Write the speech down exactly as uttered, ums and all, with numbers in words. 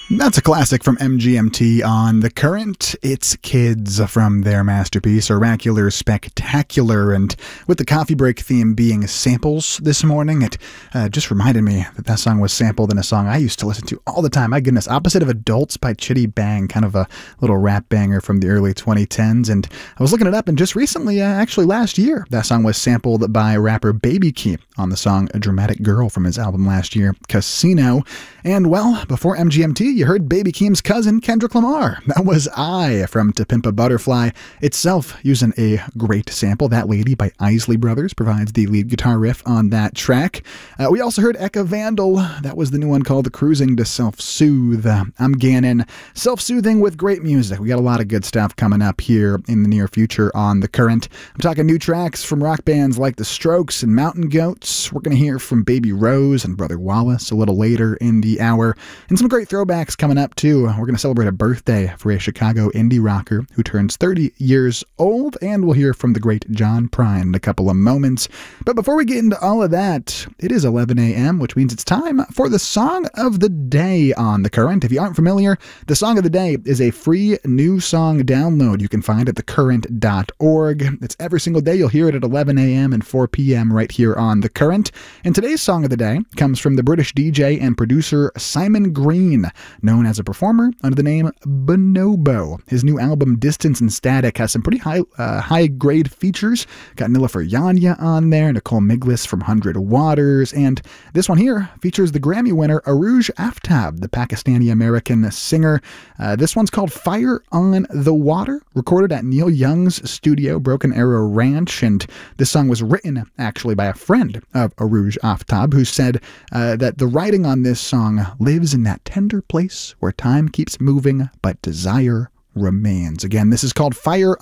That's a classic from M G M T on The Current. It's Kids from their masterpiece, Oracular Spectacular. And with the coffee break theme being samples this morning, it uh, just reminded me that that song was sampled in a song I used to listen to all the time. My goodness, Opposite of Adults by Chitty Bang, kind of a little rap banger from the early twenty tens. And I was looking it up, and just recently, uh, actually last year, that song was sampled by rapper Baby Keem on the song A Dramatic Girl from his album last year, Casino. And well, before M G M T, you heard Baby Keem's cousin, Kendrick Lamar. That was I from To Pimp a Butterfly, itself using a great sample. That Lady by Isley Brothers provides the lead guitar riff on that track. Uh, we also heard Eka Vandal. That was the new one called Cruising to Self-Soothe. Uh, I'm Gannon. Self-soothing with great music. We got a lot of good stuff coming up here in the near future on The Current. I'm talking new tracks from rock bands like The Strokes and Mountain Goats. We're going to hear from Baby Rose and Brother Wallace a little later in the hour. And some great throwbacks coming up, too. We're going to celebrate a birthday for a Chicago indie rocker who turns thirty years old, and we'll hear from the great John Prine in a couple of moments. But before we get into all of that, it is eleven a.m., which means it's time for the Song of the Day on The Current. If you aren't familiar, the Song of the Day is a free new song download you can find at the current dot org. It's every single day. You'll hear it at eleven a.m. and four p.m. right here on The Current. And today's Song of the Day comes from the British D J and producer Simon Green, known as a performer under the name Bonobo. His new album Distance and Static has some pretty high uh, high grade features. Got Nilüfer Yanya on there, Nicole Miglis from Hundred Waters, and this one here features the Grammy winner Arooj Aftab, the Pakistani-American singer. Uh, this one's called Fire on the Water, recorded at Neil Young's studio, Broken Arrow Ranch, and this song was written actually by a friend of Arooj Aftab, who said uh, that the writing on this song lives in that tender place where time keeps moving, but desire remains. Again, this is called Fire